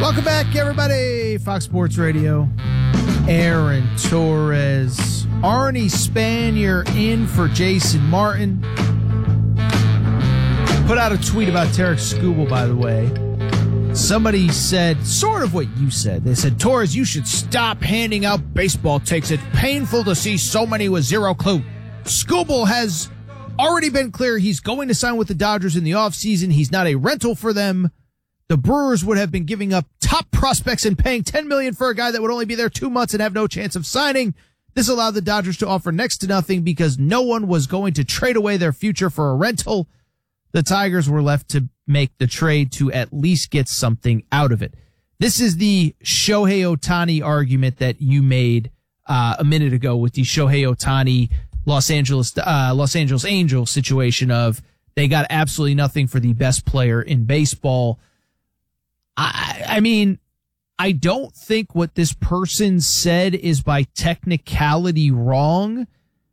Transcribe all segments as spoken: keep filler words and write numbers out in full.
Welcome back, everybody. Fox Sports Radio. Aaron Torres, Arnie Spanier in for Jason Martin. Put out a tweet about Tarek Skubal, by the way. Somebody said sort of what you said. They said, Torres, you should stop handing out baseball takes. It's painful to see so many with zero clue. Skubal has already been clear he's going to sign with the Dodgers in the offseason. He's not a rental for them. The Brewers would have been giving up top prospects and paying ten million dollars for a guy that would only be there two months and have no chance of signing. This allowed the Dodgers to offer next to nothing because no one was going to trade away their future for a rental. The Tigers were left to make the trade to at least get something out of it. This is the Shohei Ohtani argument that you made uh, a minute ago with the Shohei Ohtani Los Angeles uh, Los Angeles Angels situation of they got absolutely nothing for the best player in baseball. I, I mean, I don't think what this person said is by technicality wrong.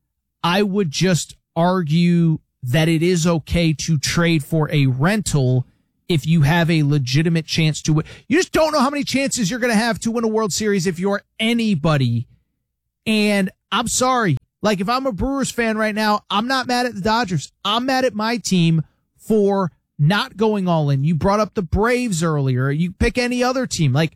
I would just argue that it is okay to trade for a rental if you have a legitimate chance to win. You just don't know how many chances you're going to have to win a World Series if you're anybody. And I'm sorry. Like, if I'm a Brewers fan right now, I'm not mad at the Dodgers. I'm mad at my team for not going all in. You brought up the Braves earlier. You pick any other team. Like,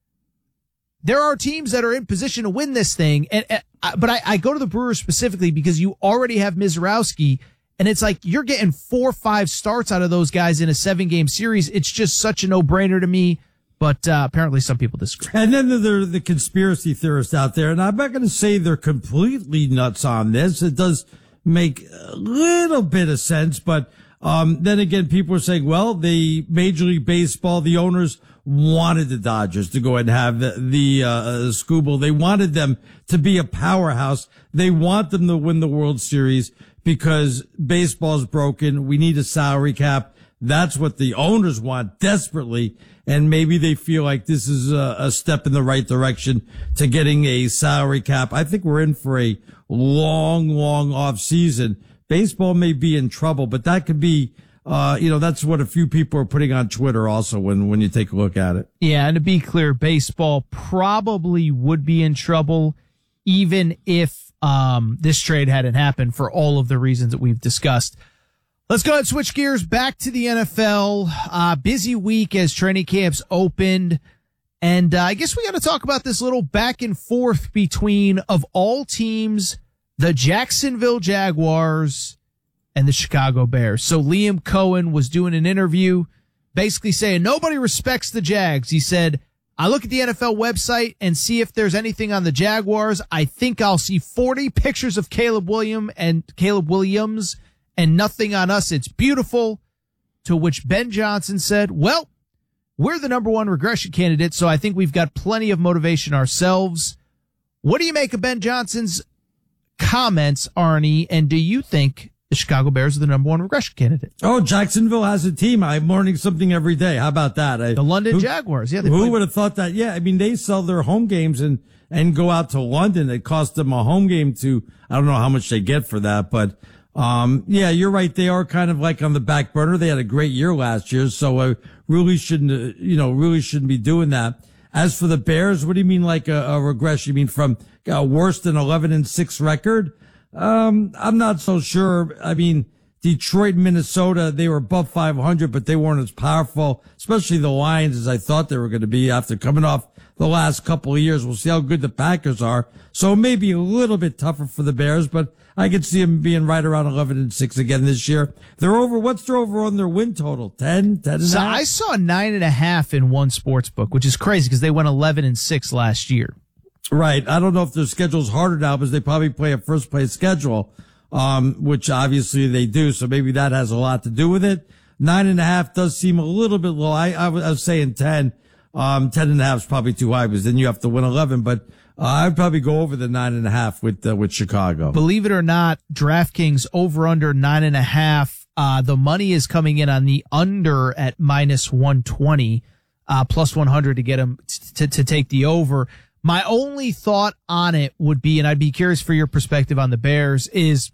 there are teams that are in position to win this thing. And, and but I, I go to the Brewers specifically because you already have Mizrowski, and it's like you're getting four or five starts out of those guys in a seven-game series. It's just such a no-brainer to me. But uh, apparently some people disagree. And then there are the conspiracy theorists out there, and I'm not going to say they're completely nuts on this. It does make a little bit of sense, but um, then again, people are saying, well, the Major League Baseball, the owners wanted the Dodgers to go ahead and have the, the uh, Skubal. They wanted them to be a powerhouse. They want them to win the World Series because baseball's broken. We need a salary cap. That's what the owners want desperately. And maybe they feel like this is a, a step in the right direction to getting a salary cap. I think we're in for a long, long off season. Baseball may be in trouble, but that could be, uh, you know, that's what a few people are putting on Twitter also when, when you take a look at it. Yeah. And to be clear, baseball probably would be in trouble even if, um, this trade hadn't happened for all of the reasons that we've discussed. Let's go ahead and switch gears back to the N F L. Uh, busy week as training camps opened. And uh, I guess we got to talk about this little back and forth between, of all teams, the Jacksonville Jaguars and the Chicago Bears. So Liam Cohen was doing an interview basically saying nobody respects the Jags. He said, I look at the N F L website and see if there's anything on the Jaguars. I think I'll see forty pictures of Caleb Williams and Caleb Williams and nothing on us. It's beautiful. To which Ben Johnson said, well, we're the number one regression candidate, so I think we've got plenty of motivation ourselves. What do you make of Ben Johnson's comments, Arnie? And do you think the Chicago Bears are the number one regression candidate? Oh, Jacksonville has a team. I'm learning something every day. How about that? I, the London who, Jaguars. Yeah. Who would have thought that? Yeah. I mean, they sell their home games and, and go out to London. It costs them a home game to, I don't know how much they get for that, but Um, yeah, you're right. They are kind of like on the back burner. They had a great year last year, so I really shouldn't, uh, you know, really shouldn't be doing that. As for the Bears, what do you mean like a, a regression? You mean from a worse than eleven and six record? Um, I'm not so sure. I mean, Detroit and Minnesota, they were above five hundred, but they weren't as powerful, especially the Lions, as I thought they were going to be after coming off the last couple of years. We'll see how good the Packers are. So maybe a little bit tougher for the Bears, but I could see them being right around eleven and six again this year. They're over, what's their over on their win total? ten, ten and so a half? I saw nine and a half in one sports book, which is crazy because they went eleven and six last year. Right. I don't know if their schedule's harder now because they probably play a first place schedule, um, which obviously they do. So maybe that has a lot to do with it. Nine and a half does seem a little bit low. I, I was, I was saying ten. Um, ten and a half is probably too high because then you have to win eleven, but Uh, I'd probably go over the nine and a half with, uh, with Chicago. Believe it or not, DraftKings over under nine and a half. Uh, the money is coming in on the under at minus one twenty, uh, plus one hundred to get them t- to take the over. My only thought on it would be, and I'd be curious for your perspective on the Bears, is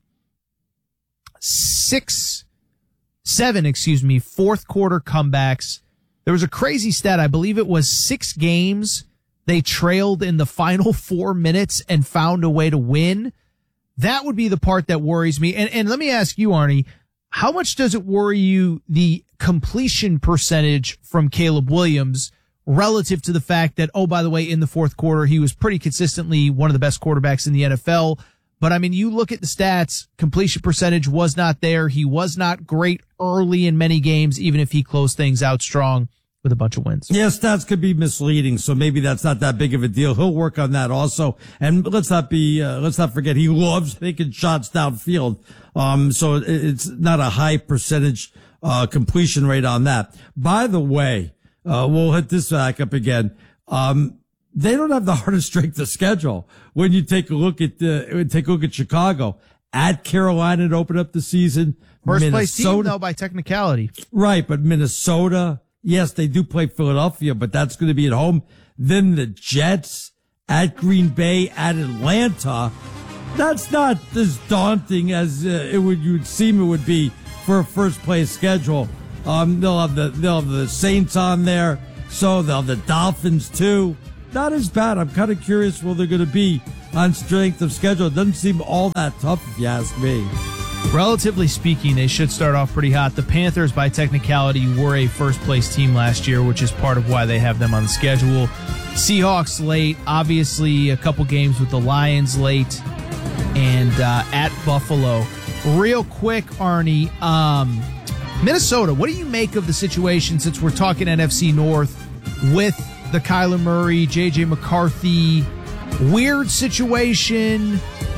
six, seven, excuse me, fourth quarter comebacks There was a crazy stat. I believe it was six games they trailed in the final four minutes and found a way to win. That would be the part that worries me. And, and let me ask you, Arnie, how much does it worry you, the completion percentage from Caleb Williams relative to the fact that, oh, by the way, in the fourth quarter, he was pretty consistently one of the best quarterbacks in the N F L. But I mean, you look at the stats, completion percentage was not there. He was not great early in many games, even if he closed things out strong with a bunch of wins. Yeah, stats could be misleading, so maybe that's not that big of a deal. He'll work on that also. And let's not be, uh, let's not forget, he loves taking shots downfield. Um, so it's not a high percentage, uh, completion rate on that. By the way, uh, we'll hit this back up again. Um, they don't have the hardest strength of schedule. When you take a look at, uh, take a look at Chicago, at Carolina to open up the season. First place team, though, by technicality. Right, but Minnesota, yes, they do play Philadelphia, but that's going to be at home. Then the Jets, at Green Bay, at Atlanta. That's not as daunting as uh, it would you would seem it would be for a first place schedule. Um, they'll have the they'll have the Saints on there, so they'll have the Dolphins too. Not as bad. I'm kind of curious where they're going to be on strength of schedule. It doesn't seem all that tough, if you ask me. Relatively speaking, they should start off pretty hot. The Panthers, by technicality, were a first-place team last year, which is part of why they have them on the schedule. Seahawks late, obviously a couple games with the Lions late, and uh, at Buffalo. Real quick, Arnie, um, Minnesota, what do you make of the situation, since we're talking N F C North, with the Kyler Murray, J J McCarthy, weird situation?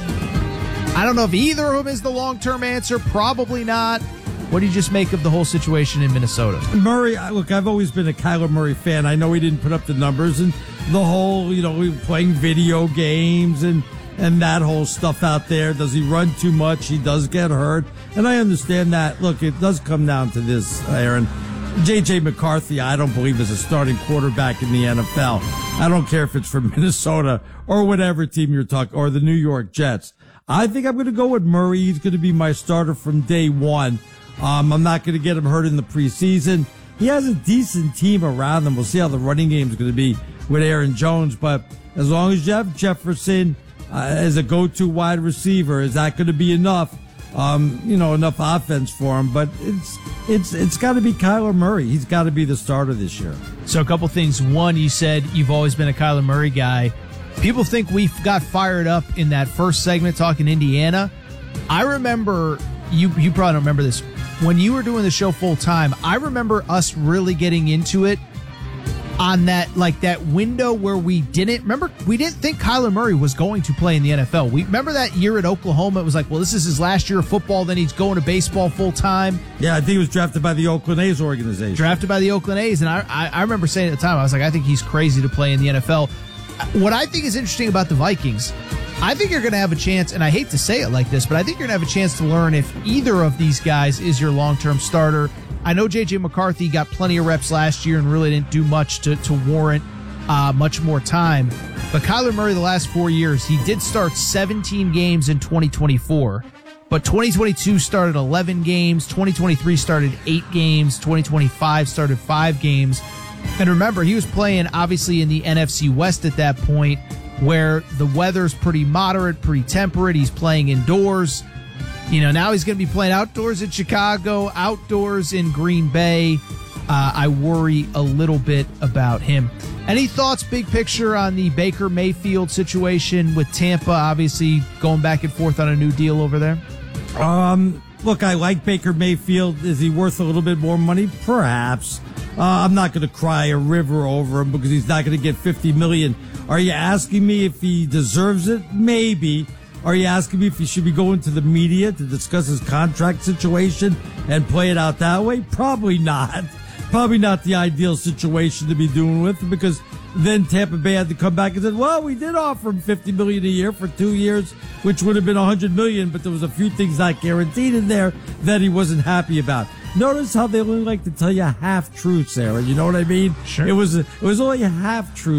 I don't know if either of them is the long-term answer. Probably not. What do you just make of the whole situation in Minnesota? Murray, look, I've always been a Kyler Murray fan. I know he didn't put up the numbers and the whole, you know, playing video games and, and that whole stuff out there. Does he run too much? He does get hurt. And I understand that. Look, it does come down to this, Aaron. J J McCarthy, I don't believe is a starting quarterback in the N F L. I don't care if it's from Minnesota or whatever team you're talking, or the New York Jets. I think I'm going to go with Murray. He's going to be my starter from day one. Um, I'm not going to get him hurt in the preseason. He has a decent team around him. We'll see how the running game is going to be with Aaron Jones. But as long as you have Jefferson uh, as a go-to wide receiver, is that going to be enough? Um, you know, enough offense for him. But it's it's it's got to be Kyler Murray. He's got to be the starter this year. So a couple things. One, you said you've always been a Kyler Murray guy. People think we got fired up in that first segment talking Indiana. I remember, you you probably don't remember this, when you were doing the show full time, I remember us really getting into it on that, like that window where we didn't, remember, we didn't think Kyler Murray was going to play in the N F L. We remember that year at Oklahoma, it was like, well, this is his last year of football, then he's going to baseball full time. Yeah, I think he was drafted by the Oakland A's organization. Drafted by the Oakland A's, and I, I, I remember saying at the time, I was like, I think he's crazy to play in the N F L. What I think is interesting about the Vikings, I think you're going to have a chance, and I hate to say it like this, but I think you're going to have a chance to learn if either of these guys is your long-term starter. I know J J McCarthy got plenty of reps last year and really didn't do much to, to warrant uh, much more time. But Kyler Murray, the last four years, he did start seventeen games in twenty twenty-four. But twenty twenty-two started eleven games, twenty twenty-three started eight games, twenty twenty-five started five games. And remember, he was playing obviously in the N F C West at that point, where the weather's pretty moderate, pretty temperate. He's playing indoors. You know, now he's going to be playing outdoors in Chicago, outdoors in Green Bay. Uh, I worry a little bit about him. Any thoughts, big picture, on the Baker Mayfield situation with Tampa, obviously going back and forth on a new deal over there? Um, look, I like Baker Mayfield. Is he worth a little bit more money? Perhaps. Uh, I'm not going to cry a river over him because he's not going to get fifty million dollars. Are you asking me if he deserves it? Maybe. Are you asking me if he should be going to the media to discuss his contract situation and play it out that way? Probably not. Probably not the ideal situation to be doing with, because then Tampa Bay had to come back and said, well, we did offer him fifty million dollars a year for two years, which would have been one hundred million dollars, but there was a few things not guaranteed in there that he wasn't happy about. Notice how they only like to tell you half truths there. You know what I mean? Sure. It was it was only half truths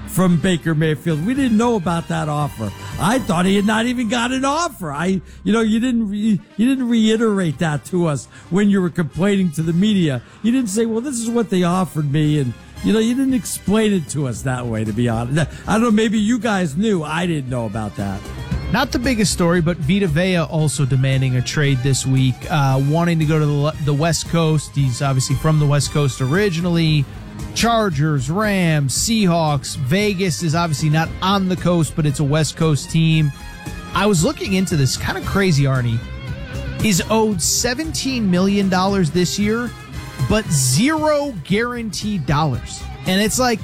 from Baker Mayfield. We didn't know about that offer. I thought he had not even got an offer. I, you know, you didn't, re, you didn't reiterate that to us when you were complaining to the media. You didn't say, well, this is what they offered me. And, you know, you didn't explain it to us that way, to be honest. I don't know, maybe you guys knew. I didn't know about that. Not the biggest story, but Vita Vea also demanding a trade this week, uh, wanting to go to the, the West Coast. He's obviously from the West Coast originally. Chargers, Rams, Seahawks. Vegas is obviously not on the coast, but it's a West Coast team. I was looking into this. Kind of crazy, Arnie. He's owed seventeen million dollars this year, but zero guaranteed dollars. And it's like,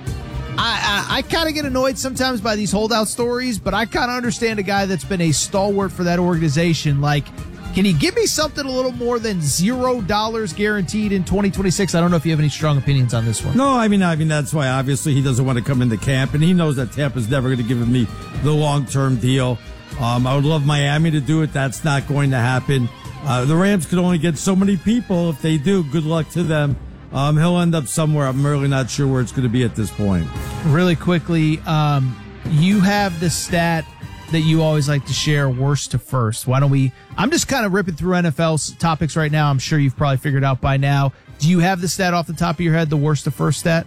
I, I, I kind of get annoyed sometimes by these holdout stories, but I kind of understand a guy that's been a stalwart for that organization. Like, can you give me something a little more than zero dollars guaranteed in twenty twenty-six? I don't know if you have any strong opinions on this one. No, I mean, I mean that's why obviously he doesn't want to come into camp, and he knows that Tampa's never going to give me the long-term deal. Um, I would love Miami to do it. That's not going to happen. Uh, the Rams could only get so many people. If they do, good luck to them. Um, he'll end up somewhere. I'm really not sure where it's going to be at this point. Really quickly, um, you have the stat that you always like to share, worst to first. Why don't we? I'm just kind of ripping through N F L topics right now. I'm sure you've probably figured out by now. Do you have the stat off the top of your head, the worst to first stat?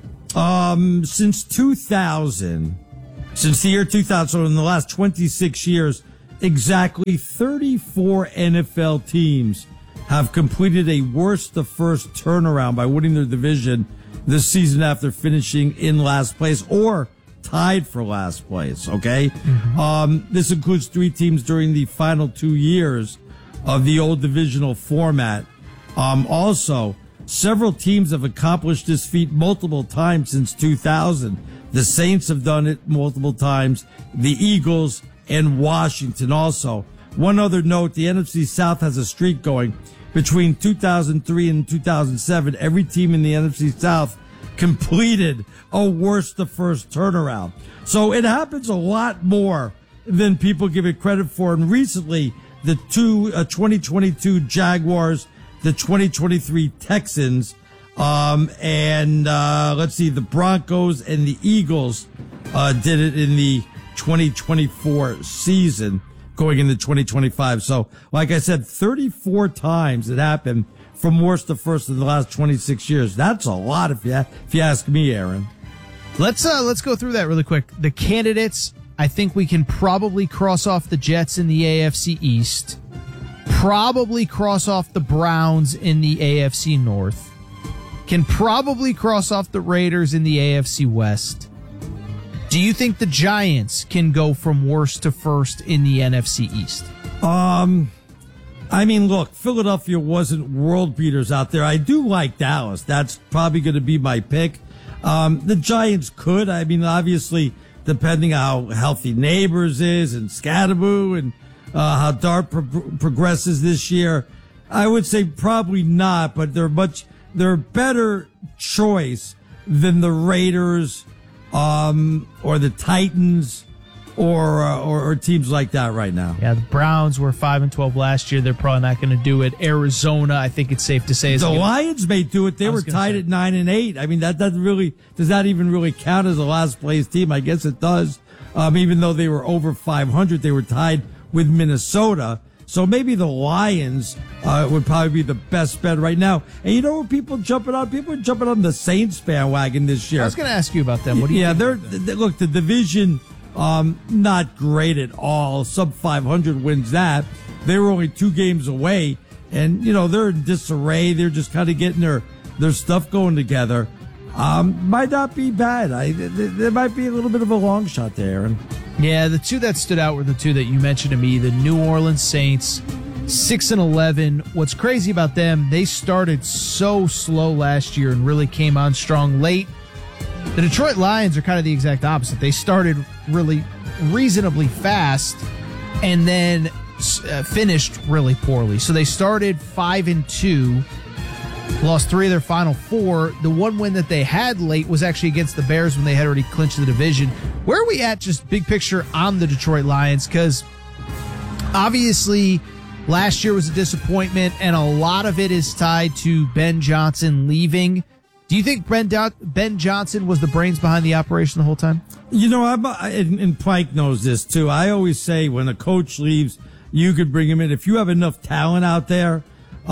Um, since two thousand, since the year two thousand, so in the last twenty-six years, exactly thirty-four N F L teams have completed a worst to first turnaround by winning their division this season after finishing in last place or tied for last place. Okay. Mm-hmm. Um, this includes three teams during the final two years of the old divisional format. Um, also, several teams have accomplished this feat multiple times since two thousand. The Saints have done it multiple times. The Eagles and Washington also. One other note, the N F C South has a streak going. Between two thousand three and two thousand seven, every team in the N F C South completed a worst to first turnaround. So it happens a lot more than people give it credit for. And recently, the two uh, twenty twenty-two Jaguars, the twenty twenty-three Texans, um, and uh, let's see, the Broncos and the Eagles uh, did it in the twenty twenty-four season, going into twenty twenty-five. So, like I said, thirty-four times it happened from worst to first in the last twenty-six years. That's a lot if you, if you ask me, Aaron. Let's, uh, let's go through that really quick. The candidates, I think we can probably cross off the Jets in the A F C East, probably cross off the Browns in the A F C North, can probably cross off the Raiders in the A F C West. Do you think the Giants can go from worst to first in the N F C East? Um, I mean, look, Philadelphia wasn't world beaters out there. I do like Dallas. That's probably going to be my pick. Um, the Giants could. I mean, obviously, depending on how healthy Neighbors is and Scadaboo and uh, how Dart pro- progresses this year, I would say probably not. But they're much they're a better choice than the Raiders. Um, or the Titans, or, uh, or or teams like that right now. Yeah, the Browns were five and twelve last year. They're probably not going to do it. Arizona, I think it's safe to say, is the gonna, Lions may do it. They were tied say. at nine and eight. I mean, that doesn't really does that even really count as a last place team? I guess it does. Um, even though they were over five hundred, they were tied with Minnesota. So maybe the Lions uh, would probably be the best bet right now. And you know what people jumping on? People are jumping on the Saints bandwagon this year. I was going to ask you about them. What do you yeah, think they're, they, look, the division, um, not great at all. Sub five hundred wins that. They were only two games away. And, you know, they're in disarray. They're just kind of getting their, their stuff going together. Um, might not be bad. I, there might be a little bit of a long shot there, Aaron. Yeah, the two that stood out were the two that you mentioned to me, the New Orleans Saints, six and eleven. What's crazy about them, they started so slow last year and really came on strong late. The Detroit Lions are kind of the exact opposite. They started really reasonably fast and then uh, finished really poorly. So they started five and two. Lost three of their final four. The one win that they had late was actually against the Bears when they had already clinched the division. Where are we at, just big picture, on the Detroit Lions? Because obviously last year was a disappointment, and a lot of it is tied to Ben Johnson leaving. Do Do you think Ben, Do- Ben Johnson was the brains behind the operation the whole time? You know, I'm, and, and Pike knows this too. I always say when a coach leaves, you could bring him in. If you have enough talent out there,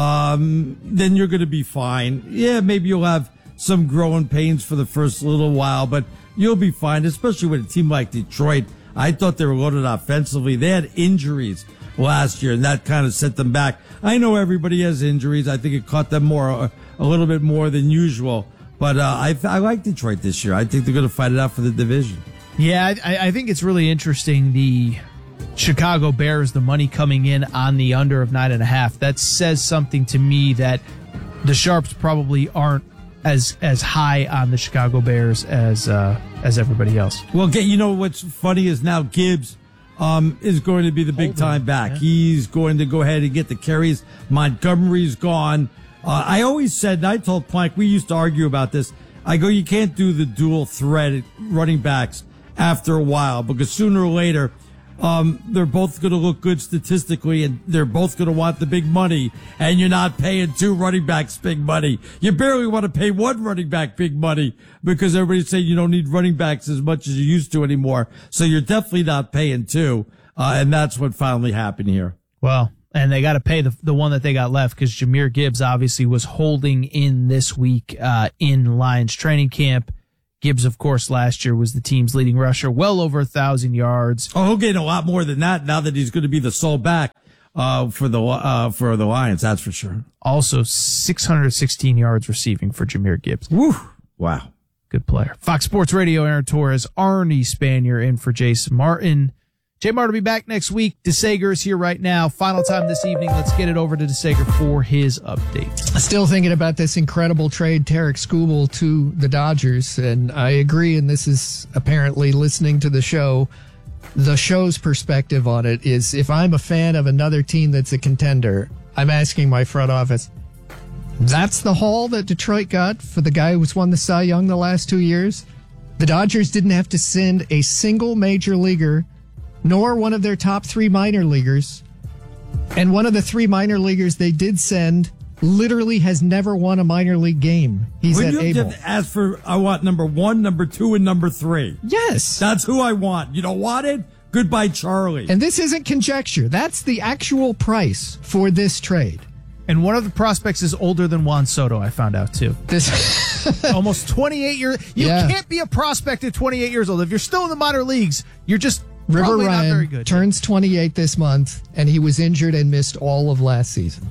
um, then you're going to be fine. Yeah, maybe you'll have some growing pains for the first little while, but you'll be fine, especially with a team like Detroit. I thought they were loaded offensively. They had injuries last year, and that kind of set them back. I know everybody has injuries. I think it caught them more, a, a little bit more than usual. But uh, I, I like Detroit this year. I think they're going to fight it out for the division. Yeah, I, I think it's really interesting. The Chicago Bears, the money coming in on the under of nine and a half. That says something to me that the Sharps probably aren't as as high on the Chicago Bears as uh, as everybody else. Well, get, you know what's funny is now Gibbs um, is going to be the big time back. Yeah. He's going to go ahead and get the carries. Montgomery's gone. Uh, I always said, and I told Plank, we used to argue about this. I go, you can't do the dual threat running backs after a while because sooner or later, um, they're both going to look good statistically and they're both going to want the big money, and you're not paying two running backs big money. You barely want to pay one running back big money because everybody's saying you don't need running backs as much as you used to anymore. So you're definitely not paying two. Uh, and that's what finally happened here. Well, and they got to pay the the one that they got left because Jahmyr Gibbs obviously was holding in this week uh, in Lions training camp. Gibbs, of course, last year was the team's leading rusher, well over a thousand yards. Oh, he'll gain a lot more than that now that he's going to be the sole back uh, for the uh, for the Lions. That's for sure. Also, six hundred sixteen yards receiving for Jahmyr Gibbs. Woo! Wow, good player. Fox Sports Radio, Aaron Torres, Arnie Spanier in for Jason Martin. Jay Martin will be back next week. DeSager is here right now. Final time this evening. Let's get it over to DeSager for his update. Still thinking about this incredible trade, Tarek Skubal to the Dodgers, and I agree, and this is apparently listening to the show. The show's perspective on it is if I'm a fan of another team that's a contender, I'm asking my front office, that's the haul that Detroit got for the guy who's won the Cy Young the last two years? The Dodgers didn't have to send a single major leaguer nor one of their top three minor leaguers. And one of the three minor leaguers they did send literally has never won a minor league game. He's well, at you Able. Have to ask for, I want number one, number two, and number three. Yes. That's who I want. You don't want it? Goodbye, Charlie. And this isn't conjecture. That's the actual price for this trade. And one of the prospects is older than Juan Soto, I found out, too. This Almost twenty-eight years. You yeah. can't be a prospect at twenty-eight years old. If you're still in the minor leagues, you're just River probably Ryan not very good. Turns twenty-eight this month, and he was injured and missed all of last season.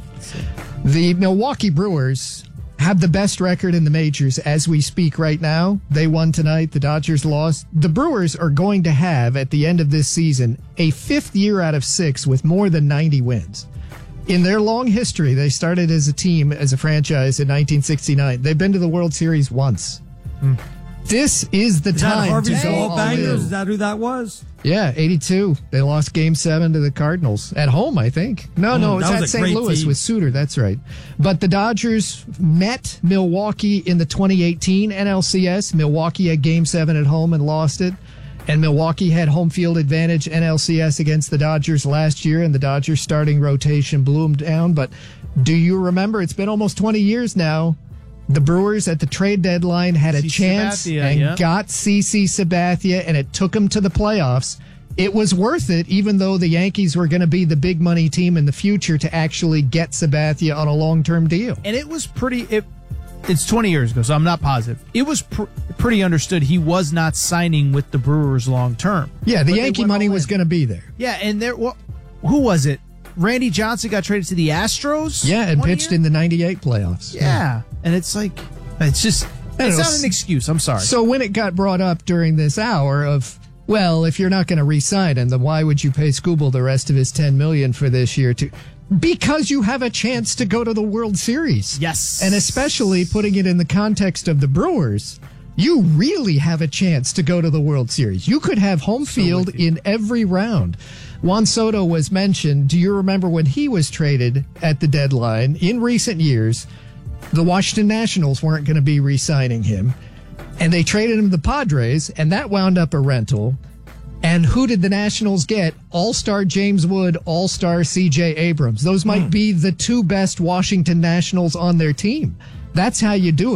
The Milwaukee Brewers have the best record in the majors as we speak right now. They won tonight. The Dodgers lost. The Brewers are going to have, at the end of this season, a fifth year out of six with more than ninety wins. In their long history, they started as a team, as a franchise in nineteen sixty-nine. They've been to the World Series once. Mm. This is the is time that Harvey to go all in. Is that who that was? Yeah, eighty-two. They lost Game Seven to the Cardinals at home, I think. No, mm, no, it's at Saint Louis team. with Suter. That's right. But the Dodgers met Milwaukee in the twenty eighteen N L C S. Milwaukee had Game Seven at home and lost it. And Milwaukee had home field advantage N L C S against the Dodgers last year, and the Dodgers starting rotation blew them down. But do you remember? It's been almost twenty years now. The Brewers at the trade deadline had a chance Sabathia, and yeah. got C C Sabathia, and it took them to the playoffs. It was worth it, even though the Yankees were going to be the big money team in the future, to actually get Sabathia on a long-term deal. And it was pretty... It, it's twenty years ago, so I'm not positive. It was pr- pretty understood he was not signing with the Brewers long-term. Yeah, the Yankee money was going to be there. Yeah, and there... Well, who was it? Randy Johnson got traded to the Astros? Yeah, and pitched year? in the ninety-eight playoffs. Yeah. yeah. And it's like, it's just, it's not an excuse. I'm sorry. So when it got brought up during this hour of, well, if you're not going to re-sign him, then why would you pay Skubal the rest of his ten million dollars for this year? To Because you have a chance to go to the World Series. Yes. And especially putting it in the context of the Brewers, you really have a chance to go to the World Series. You could have home field so in every round. Juan Soto was mentioned. Do you remember when he was traded at the deadline in recent years? The Washington Nationals weren't going to be re-signing him, and they traded him to the Padres, and that wound up a rental. And who did the Nationals get? All-star James Wood, all-star C J Abrams. Those might mm. be the two best Washington Nationals on their team. That's how you do it.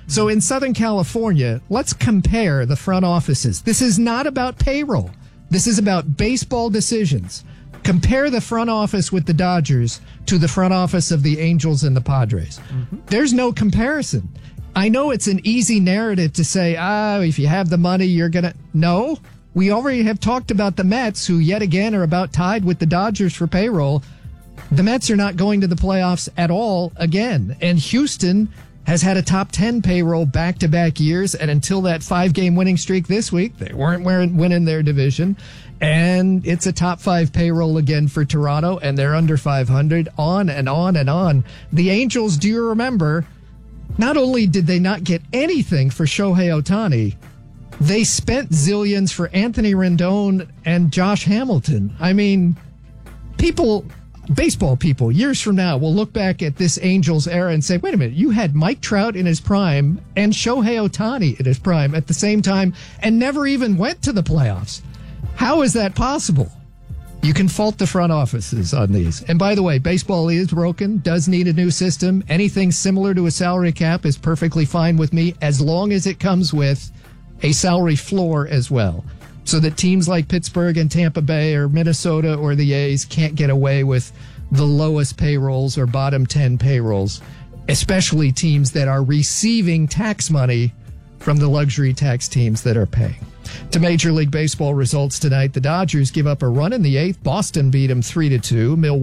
So in Southern California, let's compare the front offices. This is not about payroll. This is about baseball decisions. Compare the front office with the Dodgers to the front office of the Angels and the Padres. Mm-hmm. There's no comparison. I know it's an easy narrative to say, ah, if you have the money, you're going to... No, we already have talked about the Mets, who yet again are about tied with the Dodgers for payroll. The Mets are not going to the playoffs at all again. And Houston has had a top ten payroll back-to-back years, and until that five-game winning streak this week, they weren't winning their division. And it's a top five payroll again for Toronto, and they're under five hundred, on and on and on. The Angels, do you remember, not only did they not get anything for Shohei Ohtani, they spent zillions for Anthony Rendon and Josh Hamilton. I mean, people... Baseball people, years from now, will look back at this Angels era and say, wait a minute, you had Mike Trout in his prime and Shohei Ohtani in his prime at the same time and never even went to the playoffs. How is that possible? You can fault the front offices on these. And by the way, baseball is broken, does need a new system. Anything similar to a salary cap is perfectly fine with me, as long as it comes with a salary floor as well, so that teams like Pittsburgh and Tampa Bay or Minnesota or the A's can't get away with the lowest payrolls or bottom ten payrolls, especially teams that are receiving tax money from the luxury tax teams that are paying. To Major League Baseball results tonight, the Dodgers give up a run in the eighth. Boston beat them three to two. Milwaukee